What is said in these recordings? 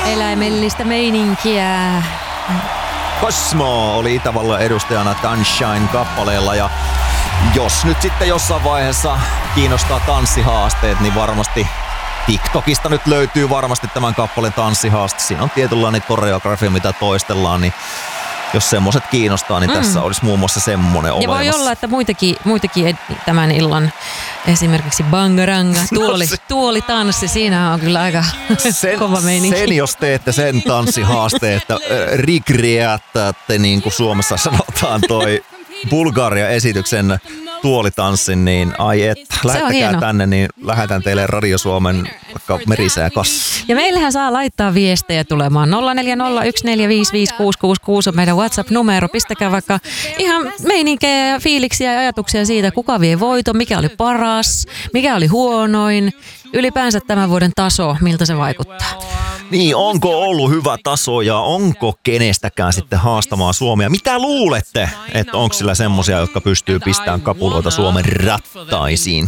eläimellistä meininkiä. Cosmo oli Itävallan edustajana Sunshine-kappaleella ja jos nyt sitten jossain vaiheessa kiinnostaa tanssihaasteet, niin varmasti TikTokista nyt löytyy varmasti tämän kappaleen tanssihaaste. Siinä on tietynlainen koreografia, mitä toistellaan, niin jos semmoiset kiinnostaa, niin tässä olisi muun muassa semmoinen olemassa. Ja voi olla, että muitakin tämän illan, esimerkiksi bangaranga, tuolitanssi, siinä on kyllä aika kova meininki. Sen jos teette sen tanssihaasteen, että recreattatte, niin kuin Suomessa sanotaan, toi Bulgaria-esityksen tuolitanssin, niin ai että, lähettäkää tänne, niin lähetän teille Radio Suomen vaikka merisääkassi. Ja meillähän saa laittaa viestejä tulemaan. 0401455666 on meidän WhatsApp-numero. Pistäkää vaikka ihan meininkejä ja fiiliksiä ja ajatuksia siitä, kuka vie voiton, mikä oli paras, mikä oli huonoin. Ylipäänsä tämän vuoden taso, miltä se vaikuttaa. Niin, onko ollut hyvä taso ja onko kenestäkään sitten haastamaan Suomea? Mitä luulette, että onko sillä semmosia, jotka pystyy pistämään kapuloita Suomen rattaisiin?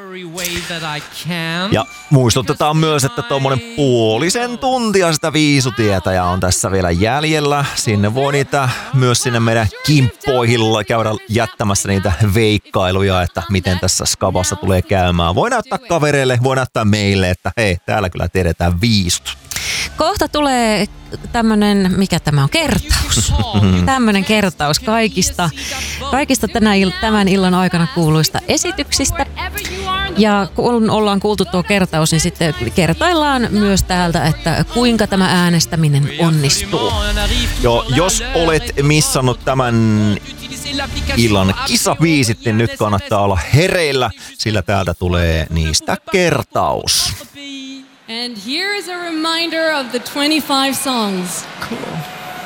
Ja muistutetaan myös, että tuommoinen puolisen tuntia sitä viisutietä ja on tässä vielä jäljellä. Sinne voi niitä myös sinne meidän kimppoihilla käydä jättämässä niitä veikkailuja, että miten tässä skavassa tulee käymään. Voi näyttää kavereille, voi näyttää meille, että hei, täällä kyllä tiedetään viisut. Kohta tulee tämmönen, mikä tämä on, kertaus. Tämmönen kertaus kaikista tämän illan aikana kuuluista esityksistä. Ja kun ollaan kuultu tuo kertaus, niin sitten kertaillaan myös täältä, että kuinka tämä äänestäminen onnistuu. Joo, jos olet missannut tämän illan kisabiisit, niin nyt kannattaa olla hereillä, sillä täältä tulee niistä kertaus. And here is a reminder of the 25 songs. Cool.